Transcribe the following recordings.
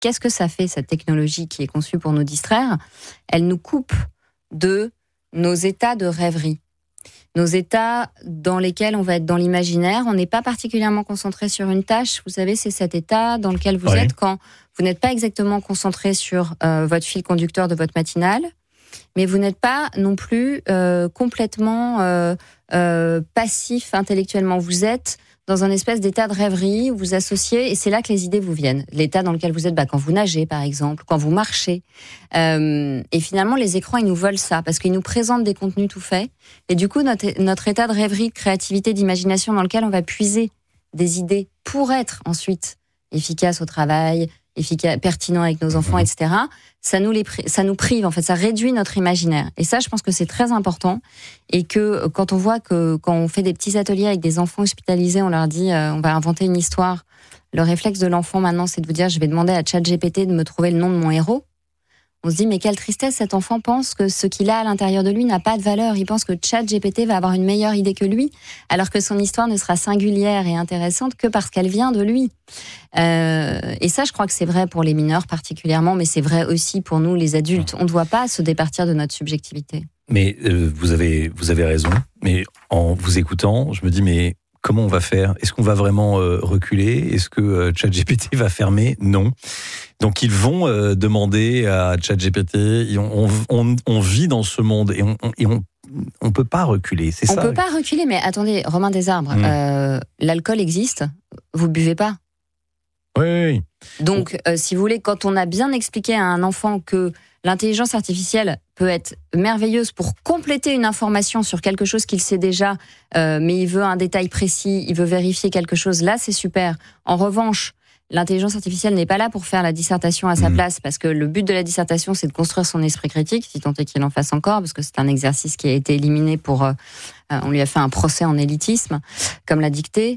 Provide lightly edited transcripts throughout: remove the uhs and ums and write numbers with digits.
qu'est-ce que ça fait, cette technologie qui est conçue pour nous distraire ? Elle nous coupe de nos états de rêverie. Nos états dans lesquels on va être dans l'imaginaire, on n'est pas particulièrement concentré sur une tâche. Vous savez, c'est cet état dans lequel vous êtes quand vous n'êtes pas exactement concentré sur votre fil conducteur de votre matinale, mais vous n'êtes pas non plus complètement passif intellectuellement. Vous êtes dans un espèce d'état de rêverie où vous associez, et c'est là que les idées vous viennent. L'état dans lequel vous êtes quand vous nagez, par exemple, quand vous marchez. Et finalement, les écrans, ils nous volent ça, parce qu'ils nous présentent des contenus tout faits. Et du coup, notre état de rêverie, de créativité, d'imagination dans lequel on va puiser des idées pour être ensuite efficace au travail, pertinent avec nos enfants, etc., ça nous prive, en fait, ça réduit notre imaginaire. Et ça, je pense que c'est très important. Et que quand on voit que quand on fait des petits ateliers avec des enfants hospitalisés, on leur dit on va inventer une histoire. Le réflexe de l'enfant maintenant, c'est de vous dire je vais demander à ChatGPT de me trouver le nom de mon héros. On se dit mais quelle tristesse, cet enfant pense que ce qu'il a à l'intérieur de lui n'a pas de valeur. Il pense que ChatGPT va avoir une meilleure idée que lui, alors que son histoire ne sera singulière et intéressante que parce qu'elle vient de lui. Et ça, je crois que c'est vrai pour les mineurs particulièrement, mais c'est vrai aussi pour nous, les adultes. On ne doit pas se départir de notre subjectivité. Mais vous avez raison. Mais en vous écoutant, je me dis mais comment on va faire ? Est-ce qu'on va vraiment reculer ? Est-ce que ChatGPT va fermer ? Non. Donc ils vont demander à ChatGPT. On vit dans ce monde et on peut pas reculer. C'est ça. On peut pas reculer, mais attendez, Romain Desarbres, l'alcool existe. Vous buvez pas. Oui. Donc, si vous voulez, quand on a bien expliqué à un enfant que l'intelligence artificielle peut être merveilleuse pour compléter une information sur quelque chose qu'il sait déjà, mais il veut un détail précis, il veut vérifier quelque chose, là c'est super. En revanche, l'intelligence artificielle n'est pas là pour faire la dissertation à sa place, parce que le but de la dissertation, c'est de construire son esprit critique, si tant est qu'il en fasse encore, parce que c'est un exercice qui a été éliminé pour... on lui a fait un procès en élitisme, comme l'a dicté.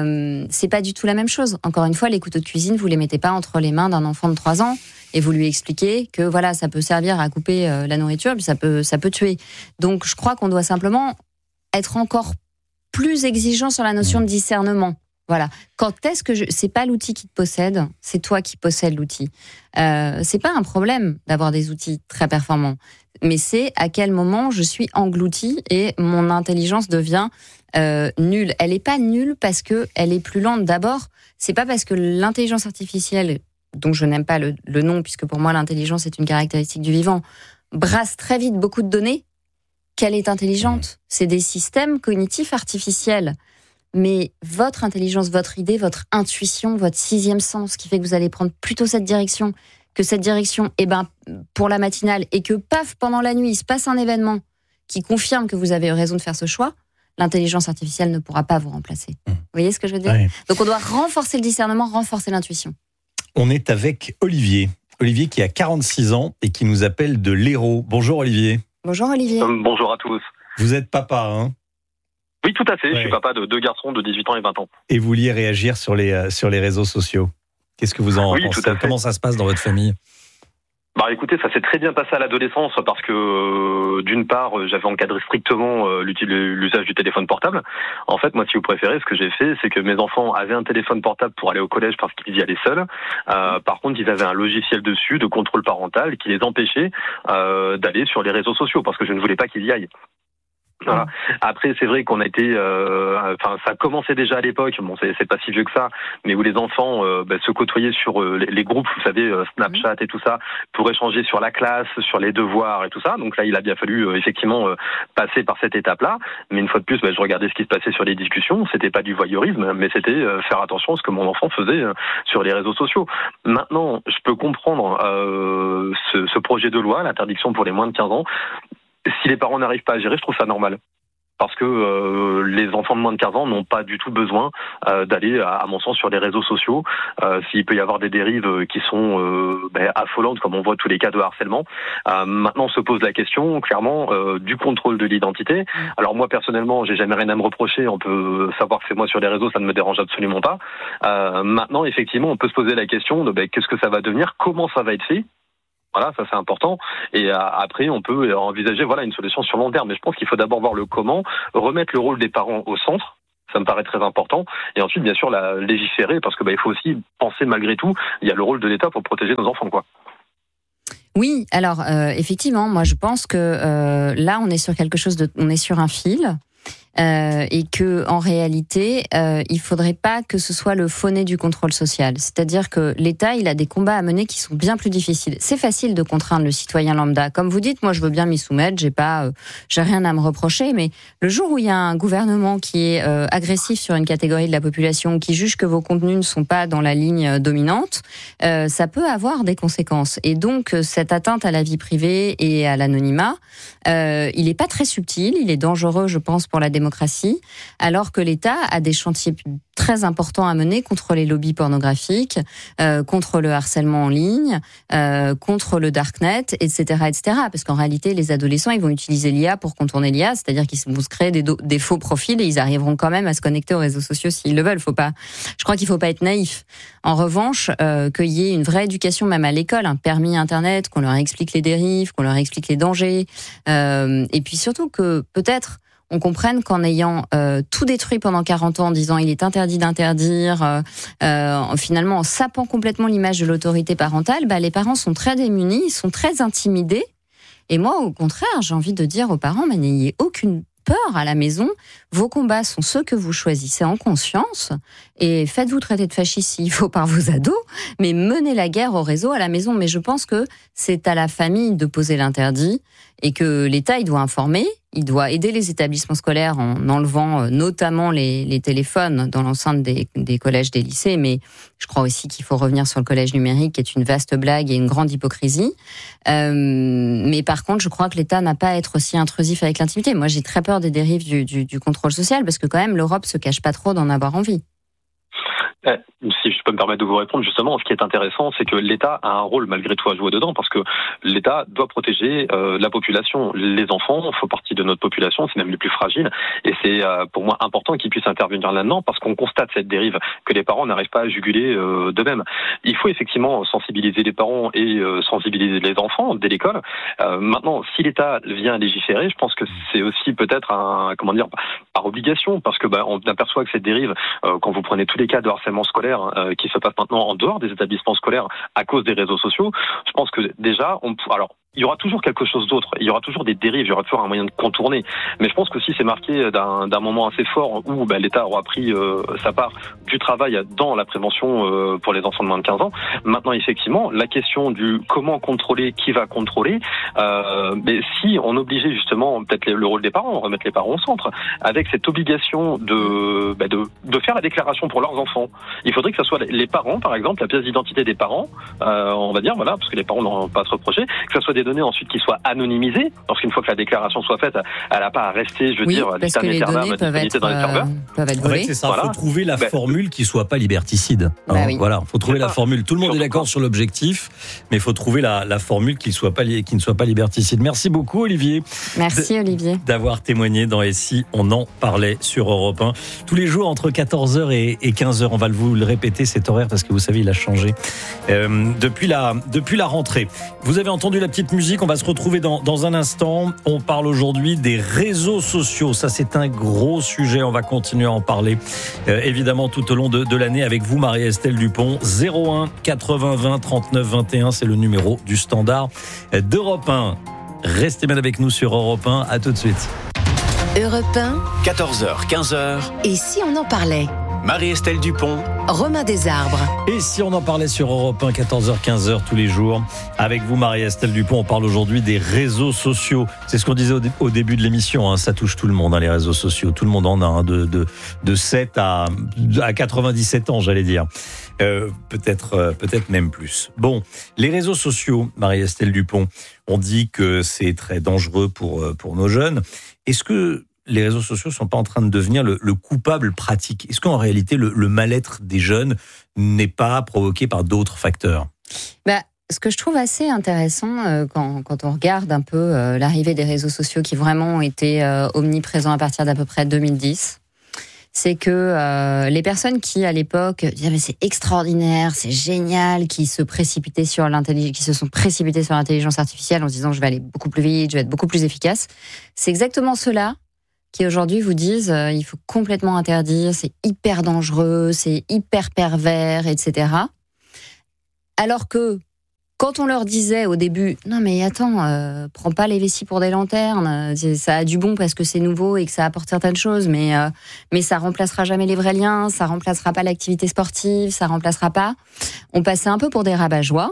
C'est pas du tout la même chose. Encore une fois, les couteaux de cuisine, vous les mettez pas entre les mains d'un enfant de 3 ans, et vous lui expliquez que voilà, ça peut servir à couper la nourriture, puis ça peut tuer. Donc, je crois qu'on doit simplement être encore plus exigeant sur la notion de discernement. Voilà. Quand est-ce que c'est pas l'outil qui te possède, c'est toi qui possèdes l'outil. C'est pas un problème d'avoir des outils très performants, mais c'est à quel moment je suis engloutie et mon intelligence devient nulle. Elle est pas nulle parce que elle est plus lente. D'abord, c'est pas parce que l'intelligence artificielle, dont je n'aime pas le nom, puisque pour moi l'intelligence est une caractéristique du vivant, brasse très vite beaucoup de données, qu'elle est intelligente. C'est des systèmes cognitifs artificiels. Mais votre intelligence, votre idée, votre intuition, votre 6e sens, qui fait que vous allez prendre plutôt cette direction, que cette direction, pour la matinale, et que paf, pendant la nuit, il se passe un événement qui confirme que vous avez raison de faire ce choix, l'intelligence artificielle ne pourra pas vous remplacer. Vous voyez ce que je veux dire ? Oui. Donc on doit renforcer le discernement, renforcer l'intuition. On est avec Olivier. Olivier qui a 46 ans et qui nous appelle de l'Hérault. Bonjour Olivier. Bonjour Olivier. Bonjour à tous. Vous êtes papa, hein ? Oui, tout à fait. Ouais. Je suis papa de 2 garçons de 18 ans et 20 ans. Et vous vouliez réagir sur les réseaux sociaux. Qu'est-ce que vous en pensez ? Tout à fait. Comment ça se passe dans votre famille ? Écoutez, ça s'est très bien passé à l'adolescence parce que d'une part, j'avais encadré strictement l'usage du téléphone portable. En fait, moi, si vous préférez, ce que j'ai fait, c'est que mes enfants avaient un téléphone portable pour aller au collège parce qu'ils y allaient seuls. Par contre, ils avaient un logiciel dessus de contrôle parental qui les empêchait d'aller sur les réseaux sociaux parce que je ne voulais pas qu'ils y aillent. Voilà. Après, c'est vrai qu'on a été, ça commençait déjà à l'époque. Bon, c'est pas si vieux que ça, mais où les enfants se côtoyaient sur les groupes, vous savez, Snapchat et tout ça, pour échanger sur la classe, sur les devoirs et tout ça. Donc là, il a bien fallu effectivement passer par cette étape-là. Mais une fois de plus, je regardais ce qui se passait sur les discussions. C'était pas du voyeurisme, mais c'était faire attention à ce que mon enfant faisait sur les réseaux sociaux. Maintenant, je peux comprendre ce projet de loi, l'interdiction pour les moins de 15 ans. Si les parents n'arrivent pas à gérer, je trouve ça normal. Parce que les enfants de moins de 15 ans n'ont pas du tout besoin d'aller, à mon sens, sur les réseaux sociaux. S'il peut y avoir des dérives qui sont affolantes, comme on voit tous les cas de harcèlement. Maintenant, on se pose la question, clairement, du contrôle de l'identité. Alors moi, personnellement, j'ai jamais rien à me reprocher. On peut savoir que c'est moi sur les réseaux, ça ne me dérange absolument pas. Maintenant, effectivement, on peut se poser la question de qu'est-ce que ça va devenir, comment ça va être fait. Voilà, ça c'est important. Et après, on peut envisager une solution sur long terme. Mais je pense qu'il faut d'abord voir le comment, remettre le rôle des parents au centre. Ça me paraît très important. Et ensuite, bien sûr, la légiférer, parce que il faut aussi penser malgré tout, il y a le rôle de l'État pour protéger nos enfants, quoi. Oui, alors effectivement, moi je pense que là on est sur quelque chose on est sur un fil. Et que en réalité, il faudrait pas que ce soit le faux nez du contrôle social. C'est-à-dire que l'État, il a des combats à mener qui sont bien plus difficiles. C'est facile de contraindre le citoyen lambda. Comme vous dites, moi, je veux bien m'y soumettre. J'ai rien à me reprocher. Mais le jour où il y a un gouvernement qui est agressif sur une catégorie de la population, qui juge que vos contenus ne sont pas dans la ligne dominante, ça peut avoir des conséquences. Et donc, cette atteinte à la vie privée et à l'anonymat, il est pas très subtil. Il est dangereux, je pense, pour la démocratie, alors que l'État a des chantiers très importants à mener contre les lobbies pornographiques, contre le harcèlement en ligne, contre le darknet, etc., etc. Parce qu'en réalité, les adolescents, ils vont utiliser l'IA pour contourner l'IA, c'est-à-dire qu'ils vont se créer des faux profils et ils arriveront quand même à se connecter aux réseaux sociaux s'ils le veulent. Je crois qu'il faut pas être naïf. En revanche, qu'il y ait une vraie éducation même à l'école, un permis Internet, qu'on leur explique les dérives, qu'on leur explique les dangers, et puis surtout que peut-être on comprenne qu'en ayant tout détruit pendant 40 ans en disant il est interdit d'interdire, finalement en sapant complètement l'image de l'autorité parentale, les parents sont très démunis, ils sont très intimidés. Et moi, au contraire, j'ai envie de dire aux parents, mais n'ayez aucune peur à la maison. Vos combats sont ceux que vous choisissez en conscience et faites-vous traiter de fasciste s'il faut par vos ados, mais menez la guerre au réseau à la maison. Mais je pense que c'est à la famille de poser l'interdit et que l'État, il doit informer, il doit aider les établissements scolaires en enlevant notamment les téléphones dans l'enceinte des collèges, des lycées, mais je crois aussi qu'il faut revenir sur le collège numérique, qui est une vaste blague et une grande hypocrisie. Mais par contre, je crois que l'État n'a pas à être aussi intrusif avec l'intimité. Moi, j'ai très peur des dérives du contrôle social, parce que quand même, l'Europe se cache pas trop d'en avoir envie. Si je peux me permettre de vous répondre, justement, ce qui est intéressant, c'est que l'État a un rôle malgré tout à jouer dedans, parce que l'État doit protéger la population. Les enfants font partie de notre population, c'est même les plus fragiles, et c'est pour moi important qu'ils puissent intervenir là-dedans, parce qu'on constate cette dérive, que les parents n'arrivent pas à juguler d'eux-mêmes. Il faut effectivement sensibiliser les parents et sensibiliser les enfants dès l'école. Maintenant, si l'État vient légiférer, je pense que c'est aussi peut-être par obligation, parce que on aperçoit que cette dérive, quand vous prenez tous les cas de harcèlement scolaire qui se passe maintenant en dehors des établissements scolaires à cause des réseaux sociaux, je pense que déjà, il y aura toujours quelque chose d'autre, il y aura toujours des dérives, il y aura toujours un moyen de contourner. Mais je pense que si c'est marqué d'un moment assez fort où l'État aura pris sa part du travail dans la prévention pour les enfants de moins de 15 ans. Maintenant, effectivement, la question du comment contrôler, qui va contrôler, mais si on obligeait justement peut-être le rôle des parents, remettre les parents au centre, avec cette obligation de faire la déclaration pour leurs enfants. Il faudrait que ce soit les parents, par exemple, la pièce d'identité des parents, on va dire, voilà, parce que les parents n'auront pas à se reprocher, que ce soit des données ensuite qui soient anonymisées, parce qu'une fois que la déclaration soit faite, elle n'a pas à rester, je veux dire, parce que les données peuvent être volées. C'est ça, il faut trouver la formule qui ne soit pas liberticide. Voilà, il faut trouver la formule. Tout le monde est d'accord sur l'objectif, mais il faut trouver la formule qui ne soit pas liberticide. Merci beaucoup, Olivier. Merci, Olivier. D'avoir témoigné dans Et si on en parlait sur Europe 1. Tous les jours, entre 14h et 15h, on va vous le répéter, cet horaire, parce que vous savez, il a changé depuis la rentrée. Vous avez entendu la petite musique, on va se retrouver dans un instant. On parle aujourd'hui des réseaux sociaux. Ça, c'est un gros sujet, on va continuer à en parler évidemment tout au long de l'année avec vous, Marie-Estelle Dupont. 01 80 20 39 21, c'est le numéro du standard d'Europe 1. Restez bien avec nous sur Europe 1, à tout de suite. Europe 1, 14h, 15h. Et si on en parlait? Marie-Estelle Dupont, Romain Desarbres. Et si on en parlait sur Europe 1, 14h, 15h tous les jours. Avec vous, Marie-Estelle Dupont, on parle aujourd'hui des réseaux sociaux. C'est ce qu'on disait au début de l'émission, ça touche tout le monde, les réseaux sociaux. Tout le monde en a, de 7 à 97 ans, j'allais dire. Peut-être même plus. Bon, les réseaux sociaux, Marie-Estelle Dupont, on dit que c'est très dangereux pour nos jeunes. Est-ce que les réseaux sociaux ne sont pas en train de devenir le coupable pratique? Est-ce qu'en réalité, le mal-être des jeunes n'est pas provoqué par d'autres facteurs? Ce que je trouve assez intéressant quand on regarde un peu l'arrivée des réseaux sociaux qui vraiment ont été omniprésents à partir d'à peu près 2010, c'est que les personnes qui, à l'époque, disaient mais c'est extraordinaire, c'est génial, qui se sont précipitées sur l'intelligence artificielle en se disant je vais aller beaucoup plus vite, je vais être beaucoup plus efficace, c'est exactement ceux-là qui aujourd'hui vous disent il faut complètement interdire, c'est hyper dangereux, c'est hyper pervers, etc. Alors que quand on leur disait au début, non mais attends, prends pas les vessies pour des lanternes, ça a du bon parce que c'est nouveau et que ça apporte certaines choses, mais ça remplacera jamais les vrais liens, ça remplacera pas l'activité sportive, ça remplacera pas. On passait un peu pour des rabat-joie.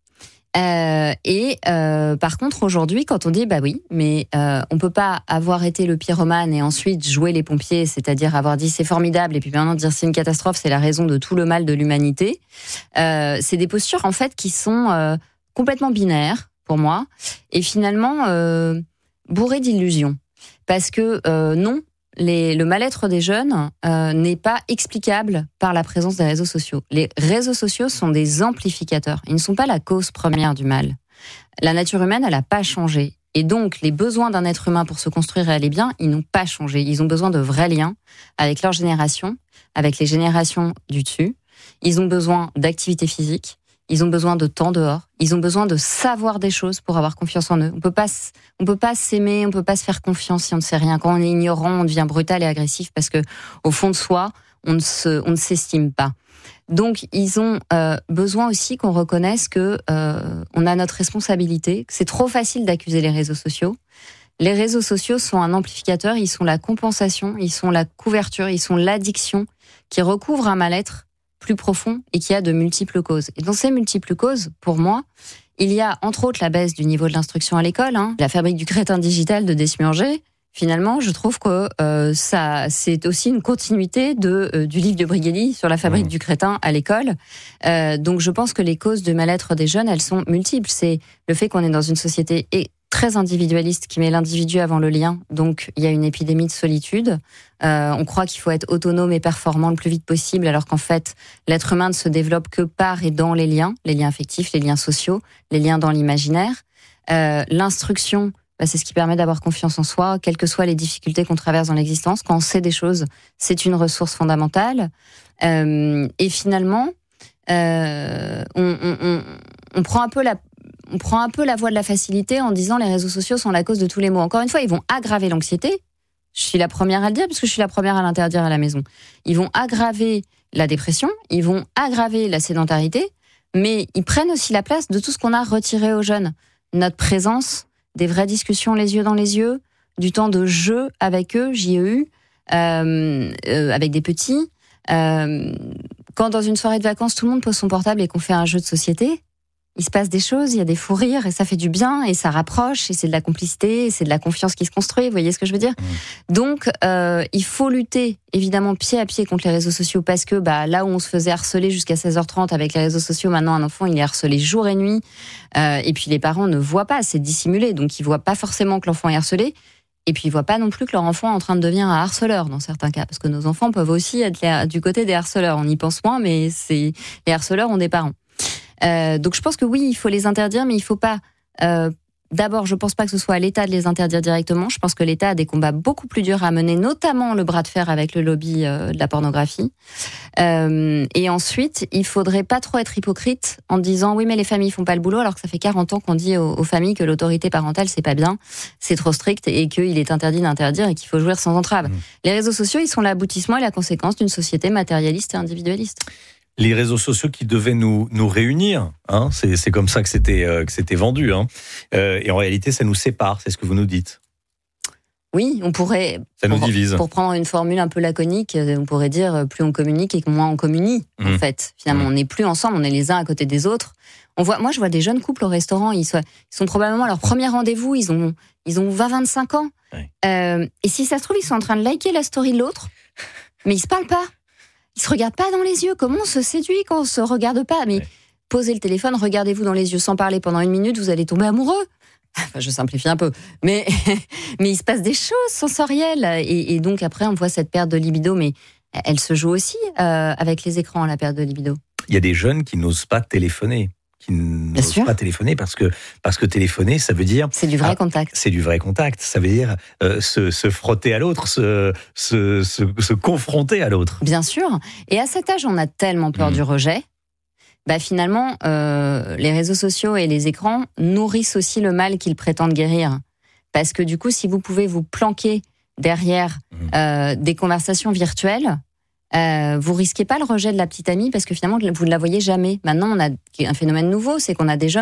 Par contre aujourd'hui, quand on dit bah oui, mais on peut pas avoir été le pyromane et ensuite jouer les pompiers, c'est-à-dire avoir dit c'est formidable et puis maintenant dire c'est une catastrophe, c'est la raison de tout le mal de l'humanité. C'est des postures en fait qui sont complètement binaires pour moi et finalement bourrées d'illusions, parce que non. Le mal-être des jeunes n'est pas explicable par la présence des réseaux sociaux. Les réseaux sociaux sont des amplificateurs. Ils ne sont pas la cause première du mal. La nature humaine, elle n'a pas changé. Et donc, les besoins d'un être humain pour se construire et aller bien, ils n'ont pas changé. Ils ont besoin de vrais liens avec leur génération, avec les générations du dessus. Ils ont besoin d'activité physique. Ils ont besoin de temps dehors. Ils ont besoin de savoir des choses pour avoir confiance en eux. On peut pas s'aimer, on peut pas se faire confiance si on ne sait rien. Quand on est ignorant, on devient brutal et agressif parce que, au fond de soi, on ne s'estime pas. Donc, ils ont besoin aussi qu'on reconnaisse que on a notre responsabilité. Que c'est trop facile d'accuser les réseaux sociaux. Les réseaux sociaux sont un amplificateur. Ils sont la compensation, ils sont la couverture, ils sont l'addiction qui recouvre un mal-être plus profond et qui a de multiples causes. Et dans ces multiples causes, pour moi, il y a entre autres la baisse du niveau de l'instruction à l'école, la fabrique du crétin digital de Desmiurger. Finalement, je trouve que ça, c'est aussi une continuité du livre de Brigelli sur la fabrique du crétin à l'école. Donc, je pense que les causes de mal-être des jeunes, elles sont multiples. C'est le fait qu'on est dans une société très individualiste qui met l'individu avant le lien. Donc, il y a une épidémie de solitude. On croit qu'il faut être autonome et performant le plus vite possible, alors qu'en fait, l'être humain ne se développe que par et dans les liens affectifs, les liens sociaux, les liens dans l'imaginaire. L'instruction, c'est ce qui permet d'avoir confiance en soi, quelles que soient les difficultés qu'on traverse dans l'existence. Quand on sait des choses, c'est une ressource fondamentale. Et finalement, on prend un peu la voie de la facilité en disant les réseaux sociaux sont la cause de tous les maux. Encore une fois, ils vont aggraver l'anxiété. Je suis la première à le dire parce que je suis la première à l'interdire à la maison. Ils vont aggraver la dépression, ils vont aggraver la sédentarité, mais ils prennent aussi la place de tout ce qu'on a retiré aux jeunes. Notre présence, des vraies discussions les yeux dans les yeux, du temps de jeu avec eux, JEU, avec des petits. Quand dans une soirée de vacances, tout le monde pose son portable et qu'on fait un jeu de société, il se passe des choses, il y a des fous rires et ça fait du bien et ça rapproche et c'est de la complicité et c'est de la confiance qui se construit, vous voyez ce que je veux dire ? Donc, il faut lutter évidemment pied à pied contre les réseaux sociaux parce que là où on se faisait harceler jusqu'à 16h30 avec les réseaux sociaux, maintenant un enfant il est harcelé jour et nuit et puis les parents ne voient pas, c'est dissimulé, donc ils voient pas forcément que l'enfant est harcelé. Et puis ils voient pas non plus que leur enfant est en train de devenir un harceleur dans certains cas, parce que nos enfants peuvent aussi être du côté des harceleurs. On y pense moins, mais les harceleurs ont des parents. Donc je pense que oui, il faut les interdire, mais il faut pas. D'abord, je pense pas que ce soit à l'État de les interdire directement. Je pense que l'État a des combats beaucoup plus durs à mener, notamment le bras de fer avec le lobby de la pornographie. Et ensuite, il faudrait pas trop être hypocrite en disant oui, mais les familles font pas le boulot, alors que ça fait 40 ans qu'on dit aux familles que l'autorité parentale c'est pas bien, c'est trop strict et qu'il est interdit d'interdire et qu'il faut jouir sans entrave. Les réseaux sociaux, ils sont l'aboutissement et la conséquence d'une société matérialiste et individualiste. Les réseaux sociaux qui devaient nous réunir, c'est comme ça que c'était vendu, et en réalité ça nous sépare, c'est ce que vous nous dites. Oui, on pourrait. Ça nous divise. Pour prendre une formule un peu laconique, on pourrait dire plus on communique et moins on communie. En fait, finalement, on n'est plus ensemble, on est les uns à côté des autres. Moi, je vois des jeunes couples au restaurant, ils sont probablement à leur premier rendez-vous, ils ont 20-25 ans. Oui. Et si ça se trouve, ils sont en train de liker la story de l'autre, mais ils se parlent pas. Ils se regardent pas dans les yeux. Comment on se séduit quand on se regarde pas ? Mais posez le téléphone, regardez-vous dans les yeux sans parler pendant 1 minute, vous allez tomber amoureux. Enfin, je simplifie un peu, mais il se passe des choses sensorielles et donc après on voit cette perte de libido, mais elle se joue aussi avec les écrans, la perte de libido. Il y a des jeunes qui n'osent pas téléphoner. Pas téléphoner parce que téléphoner, ça veut dire... C'est du vrai contact. C'est du vrai contact. Ça veut dire se frotter à l'autre, se confronter à l'autre. Bien sûr. Et à cet âge, on a tellement peur du rejet. Finalement, les réseaux sociaux et les écrans nourrissent aussi le mal qu'ils prétendent guérir. Parce que du coup, si vous pouvez vous planquer derrière des conversations virtuelles, vous risquez pas le rejet de la petite amie parce que finalement vous ne la voyez jamais. Maintenant, on a un phénomène nouveau, c'est qu'on a des jeunes